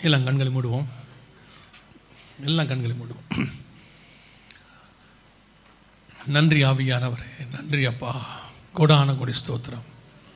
எல்லாம் கண்களை மூடுவோம். எல்லாம் கண்களை மூடுவோம். நன்றி ஆவியானவரே, நன்றி அப்பா. கோடான கோடி ஸ்தோத்திரம்.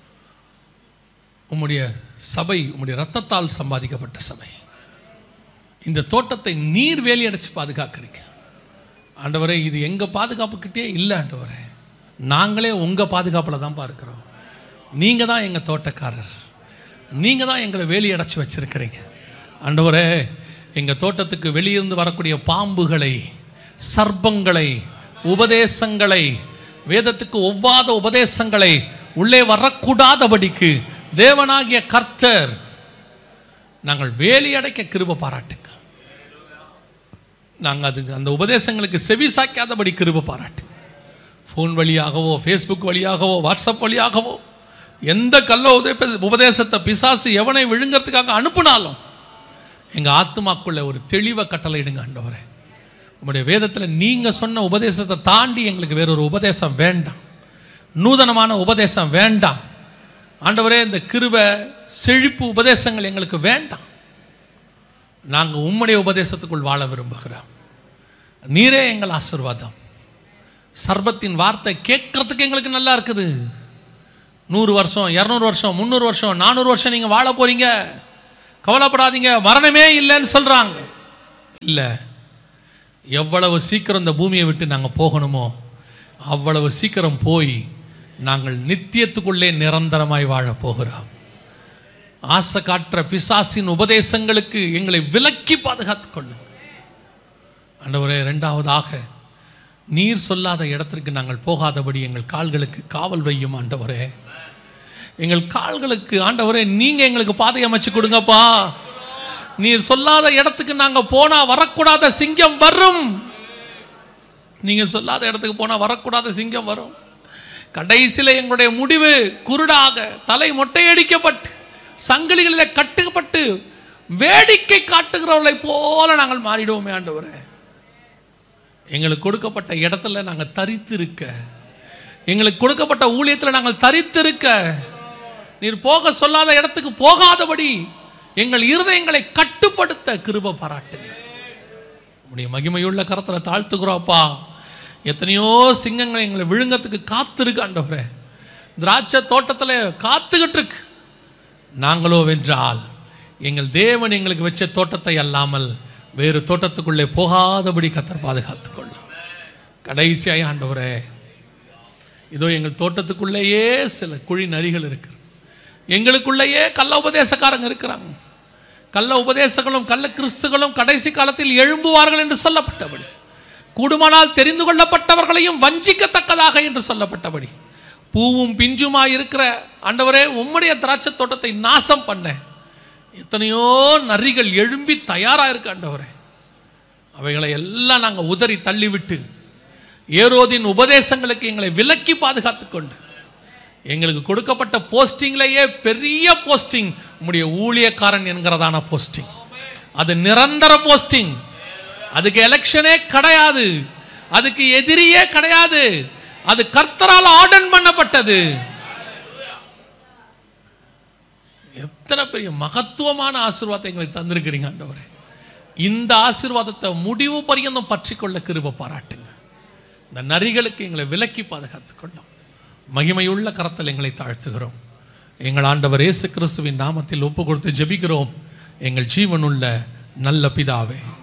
உம்முடைய சபை உம்முடைய இரத்தத்தால் சம்பாதிக்கப்பட்ட சபை. இந்த தோட்டத்தை நீர் வேலி அடைச்சு பாதுகாக்கிறீங்க ஆண்டவரே. இது எங்கள் பாதுகாப்புக்கிட்டே இல்லை ஆண்டவரே, நாங்களே உங்கள் பாதுகாப்பில் தான் பார்க்கிறோம். நீங்கள் தான் எங்கள் தோட்டக்காரர், நீங்கள் தான் எங்களை வேலி அடைச்சி வச்சிருக்கிறீங்க ஆண்டவரே. எங்கள் தோட்டத்துக்கு வெளியிருந்து வரக்கூடிய பாம்புகளை, சர்ப்பங்களை, உபதேசங்களை, வேதத்துக்கு ஒவ்வாத உபதேசங்களை உள்ளே வரக்கூடாதபடிக்கு தேவனாகிய கர்த்தர் நாங்கள் வேலி அடைக்க கிருபை பாராட்டுங்க. நாங்கள் அதுக்கு அந்த உபதேசங்களுக்கு செவி சாய்க்காதபடி கிருபை பாராட்டுங்க. ஃபோன் வழியாகவோ, ஃபேஸ்புக் வழியாகவோ, வாட்ஸ்அப் வழியாகவோ எந்த கள்ள உபதேசத்தை பிசாசு எவனை விழுங்கிறதுக்காக அனுப்புனாலும் எங்கள் ஆத்மாக்குள்ள ஒரு தெளிவை கட்டளையிடுங்க ஆண்டவரே. உங்களுடைய வேதத்தில் நீங்கள் சொன்ன உபதேசத்தை தாண்டி எங்களுக்கு வேறொரு உபதேசம் வேண்டாம், நூதனமான உபதேசம் வேண்டாம் ஆண்டவரே. இந்த கிருபை செழிப்பு உபதேசங்கள் எங்களுக்கு வேண்டாம். நாங்கள் உம்முடைய உபதேசத்துக்குள் வாழ விரும்புகிறோம். நீரே எங்கள் ஆசீர்வாதம். சர்பத்தின் வார்த்தை கேட்கறதுக்கு எங்களுக்கு நல்லா இருக்குது. 100 வருஷம், 200 வருஷம், 300 வருஷம், 400 வருஷம் நீங்கள் வாழ போறீங்க, கவலைப்படாதீங்க, மரணமே இல்லைன்னு சொல்றாங்க. இல்லை, எவ்வளவு சீக்கிரம் இந்த பூமியை விட்டு நாங்கள் போகணுமோ அவ்வளவு சீக்கிரம் போய் நாங்கள் நித்தியத்துக்குள்ளே நிரந்தரமாய் வாழ போகிறோம். ஆசை காட்டுற பிசாசின் உபதேசங்களுக்கு எங்களை விலக்கி பாதுகாத்துக் கொள்ளும் ஆண்டவரே. இரண்டாவதாக, நீர் சொல்லாத இடத்திற்கு நாங்கள் போகாதபடி எங்கள் கால்களுக்கு காவல் வையும் ஆண்டவரே. எங்கள் கால்களுக்கு ஆண்டவரே நீங்க எங்களுக்கு பாதை அமைச்சு கொடுங்கப்பா. நீர் சொல்லாத இடத்துக்கு நாங்க போனா வரக்கூடாத சிங்கம் வரும். நீங்க சொல்லாத இடத்துக்கு போனா வரக்கூடாத சிங்கம் வரும். கடைசியில் எங்களுடைய முடிவு குருடாக, தலை மொட்டையடிக்கப்பட்டு, சங்கிலிகளில் கட்டுப்பட்டு வேடிக்கை காட்டுகிறவர்களை போல நாங்கள் மாறிடுவோமே ஆண்டவரே. எங்களுக்கு கொடுக்கப்பட்ட இடத்துல நாங்கள் தரித்திருக்க, எங்களுக்கு கொடுக்கப்பட்ட ஊழியத்தில் நாங்கள் தரித்திருக்க, நீர் போக சொல்லாத இடத்துக்கு போகாதபடி எங்கள் இருதயங்களை கட்டுப்படுத்த கிருபை பாராட்டுங்க. உடைய மகிமையுள்ள கரத்தில் தாழ்த்துக்கிறோப்பா. எத்தனையோ சிங்கங்கள் எங்களை விழுங்கத்துக்கு காத்திருக்கு ஆண்டவரே. திராட்சை தோட்டத்தில் காத்துக்கிட்டு இருக்கு. நாங்களோ வென்றால் எங்கள் தேவன் எங்களுக்கு வச்ச தோட்டத்தை அல்லாமல் வேறு தோட்டத்துக்குள்ளே போகாதபடி கர்த்தர் பாதுகாத்துக் கொள்ளும். கடைசியாய் ஆண்டவரே, இதோ எங்கள் தோட்டத்துக்குள்ளேயே சில குழி நரிகள் இருக்கு. எங்களுக்குள்ளேயே கள்ள உபதேசக்காரங்க இருக்கிறாங்க. கள்ள உபதேசங்களும் கள்ள கிறிஸ்துகளும் கடைசி காலத்தில் எழும்புவார்கள் என்று சொல்லப்பட்டபடி, கூடுமானால் தெரிந்து கொள்ளப்பட்டவர்களையும் வஞ்சிக்கத்தக்கதாக என்று சொல்லப்பட்டபடி, பூவும் பிஞ்சுமாய் இருக்கிற ஆண்டவரே உம்முடைய திராட்சை தோட்டத்தை நாசம் பண்ண எத்தனையோ நரிகள் எழும்பி தயாராக இருக்கு ஆண்டவரே. அவைகளை எல்லாம் நாங்கள் உதறி தள்ளிவிட்டு ஏரோதின் உபதேசங்களுக்கு எங்களை விலக்கி பாதுகாத்துக் கொண்டு, எங்களுக்கு கொடுக்கப்பட்ட போஸ்டிங்லேயே பெரிய போஸ்டிங் உம்முடைய ஊழியக்காரன் என்கிறதான போஸ்டிங். அது நிரந்தர போஸ்டிங். அதுக்கு எலெக்ஷனே கிடையாது, அதுக்கு எதிரியே கிடையாது. அது கர்த்தரால் ஆர்டர் பண்ணப்பட்டது. எத்தனை பெரிய மகத்துவமான ஆசீர்வாதத்தை எங்களுக்கு தந்திருக்கிறீங்க ஆண்டவரே. இந்த ஆசீர்வாதத்தை முடிவு பரியந்தம் பற்றி கொள்ள கிருபை பாராட்டுங்க. இந்த நரிகளுக்கு எங்களை விலக்கி பாதுகாத்துக் கொள்ளும். மகிமையுள்ள கரத்தில் எங்களை தாழ்த்துகிறோம். எங்கள் ஆண்டவர் இயேசு கிறிஸ்துவின் நாமத்தில் ஒப்பு கொடுத்து ஜெபிக்கிறோம் எங்கள் ஜீவனுள்ள நல்ல பிதாவே.